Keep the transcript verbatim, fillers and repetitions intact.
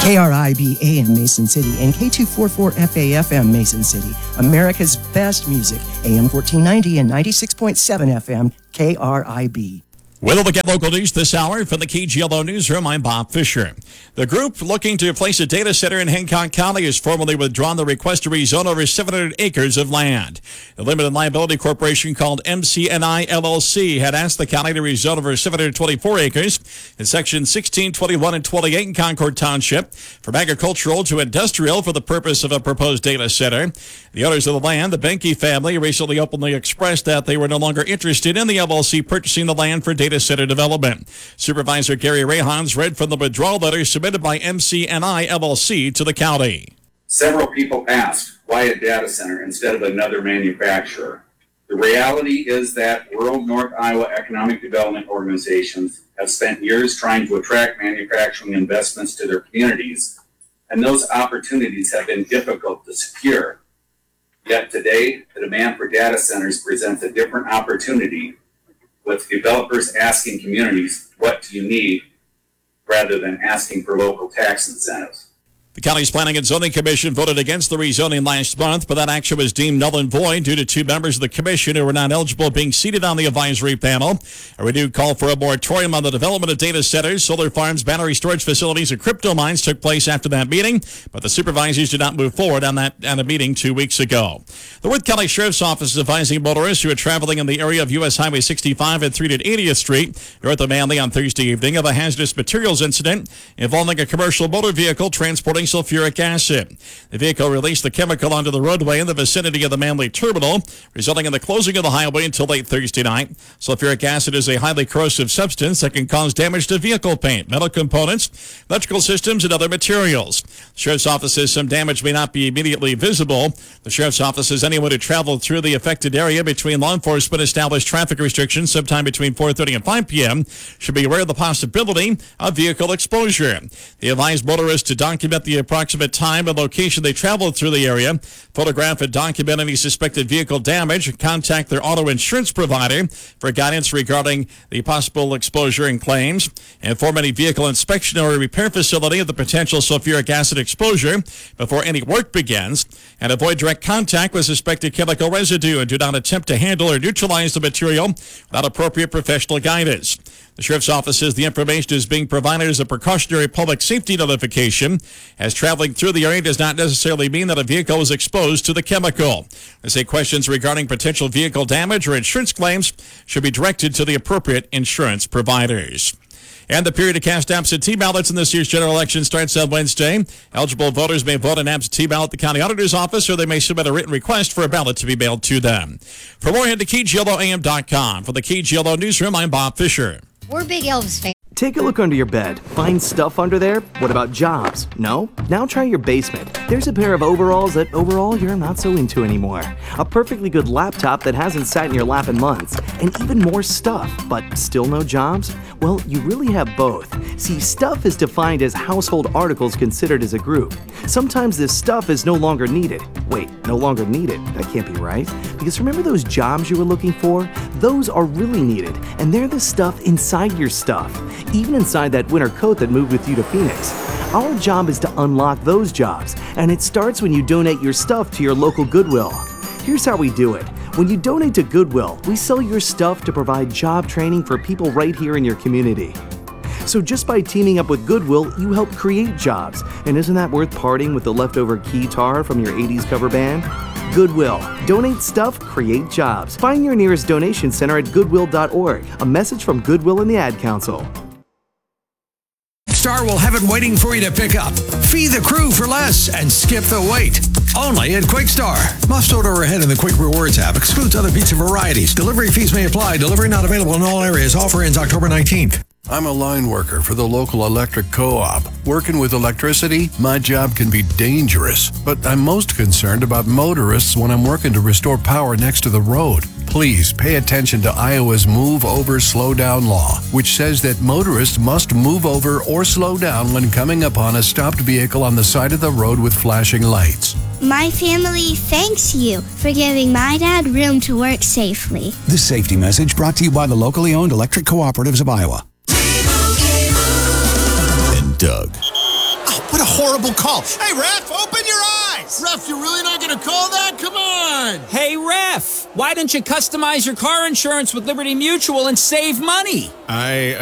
K R I B A M Mason City and K two forty-four F A F M Mason City. America's best music. A M fourteen ninety and ninety-six point seven F M K R I B. We'll look at local news this hour from the K G L O Newsroom. I'm Bob Fisher. The group looking to place a data center in Hancock County has formally withdrawn the request to rezone over seven hundred acres of land. The limited liability corporation called M C N I L L C had asked the county to rezone over seven hundred twenty-four acres in sections sixteen, twenty-one, and twenty-eight in Concord Township from agricultural to industrial for the purpose of a proposed data center. The owners of the land, the Benke family, recently openly expressed that they were no longer interested in the L L C purchasing the land for data center development. Supervisor Gary Rayhans read from the withdrawal letter submitted by M C N I L L C to the county. Several people asked, why a data center instead of another manufacturer? The reality is that rural North Iowa economic development organizations have spent years trying to attract manufacturing investments to their communities, and those opportunities have been difficult to secure. Yet today, the demand for data centers presents a different opportunity, with developers asking communities, what do you need, rather than asking for local tax incentives. The county's Planning and Zoning Commission voted against the rezoning last month, but that action was deemed null and void due to two members of the commission who were not eligible being seated on the advisory panel. A renewed call for a moratorium on the development of data centers, solar farms, battery storage facilities, and crypto mines took place after that meeting, but the supervisors did not move forward on that on a meeting two weeks ago. The Worth County Sheriff's Office is advising motorists who are traveling in the area of U S Highway sixty-five and three hundred eightieth Street north of Manly on Thursday evening of a hazardous materials incident involving a commercial motor vehicle transporting sulfuric acid. The vehicle released the chemical onto the roadway in the vicinity of the Manly Terminal, resulting in the closing of the highway until late Thursday night. Sulfuric acid is a highly corrosive substance that can cause damage to vehicle paint, metal components, electrical systems, and other materials. The Sheriff's Office says some damage may not be immediately visible. The Sheriff's Office says anyone who traveled through the affected area between law enforcement established traffic restrictions sometime between four thirty and five p.m. should be aware of the possibility of vehicle exposure. They advise motorists to document the approximate time and location they traveled through the area, photograph and document any suspected vehicle damage, and contact their auto insurance provider for guidance regarding the possible exposure and claims. Inform any vehicle inspection or repair facility of the potential sulfuric acid exposure before any work begins, and avoid direct contact with suspected chemical residue and do not attempt to handle or neutralize the material without appropriate professional guidance. The Sheriff's Office says the information is being provided as a precautionary public safety notification, as traveling through the area does not necessarily mean that a vehicle is exposed to the chemical. They say questions regarding potential vehicle damage or insurance claims should be directed to the appropriate insurance providers. And the period to cast absentee ballots in this year's general election starts on Wednesday. Eligible voters may vote an absentee ballot at the county auditor's office, or they may submit a written request for a ballot to be mailed to them. For more, head to K G L O A M dot com. For the K G L O Newsroom, I'm Bob Fisher. We're big Elvis fans. Take a look under your bed. Find stuff under there? What about jobs? No? Now try your basement. There's a pair of overalls that overall you're not so into anymore. A perfectly good laptop that hasn't sat in your lap in months. And even more stuff, but still no jobs? Well, you really have both. See, stuff is defined as household articles considered as a group. Sometimes this stuff is no longer needed. Wait, no longer needed? That can't be right. Because remember those jobs you were looking for? Those are really needed, and they're the stuff inside your stuff. Even inside that winter coat that moved with you to Phoenix. Our job is to unlock those jobs, and it starts when you donate your stuff to your local Goodwill. Here's how we do it. When you donate to Goodwill, we sell your stuff to provide job training for people right here in your community. So just by teaming up with Goodwill, you help create jobs. And isn't that worth parting with the leftover keytar from your eighties cover band? Goodwill. Donate stuff, create jobs. Find your nearest donation center at goodwill dot org. A message from Goodwill and the Ad Council. Star will have it waiting for you to pick up. Feed the crew for less and skip the wait. Only at Quick Star. Must order ahead in the Quick Rewards app. Excludes other pizza varieties. Delivery fees may apply. Delivery not available in all areas. Offer ends October nineteenth. I'm a line worker for the local electric co-op. Working with electricity, my job can be dangerous, but I'm most concerned about motorists when I'm working to restore power next to the road. Please pay attention to Iowa's Move Over, Slow Down law, which says that motorists must move over or slow down when coming upon a stopped vehicle on the side of the road with flashing lights. My family thanks you for giving my dad room to work safely. This safety message brought to you by the locally owned electric cooperatives of Iowa. And Doug. Oh, what a horrible call. Hey, ref, open your eyes. Ref, you're really not going to call that? Come on. Hey, ref, why don't you customize your car insurance with Liberty Mutual and save money? I